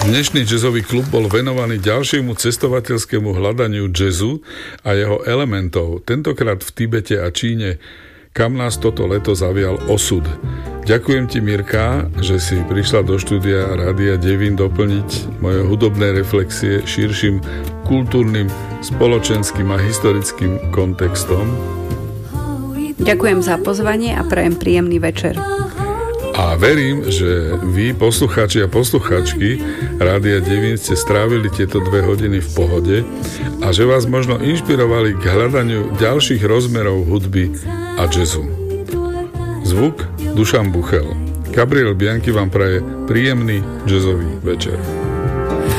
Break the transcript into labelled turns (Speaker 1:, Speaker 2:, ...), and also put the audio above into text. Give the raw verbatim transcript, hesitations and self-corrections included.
Speaker 1: Dnešný jazzový klub bol venovaný ďalšiemu cestovateľskému hľadaniu jazzu a jeho elementov, tentokrát v Tibete a Číne, kam nás toto leto zavial osud. Ďakujem ti, Mirka, že si prišla do štúdia Rádia Devín doplniť moje hudobné reflexie širším kultúrnym, spoločenským a historickým kontextom.
Speaker 2: Ďakujem za pozvanie a prajem príjemný večer.
Speaker 1: A verím, že vy, poslucháči a poslucháčky Rádia Devín, ste strávili tieto dve hodiny v pohode a že vás možno inšpirovali k hľadaniu ďalších rozmerov hudby a jazzu. Zvuk Dušan Buchel. Gabriel Bianchi vám praje príjemný jazzový večer.